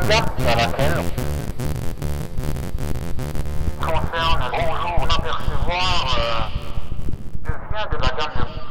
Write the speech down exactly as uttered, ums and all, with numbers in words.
carte sur laquelle concerne bonjour d'apercevoir euh, je viens de la gamme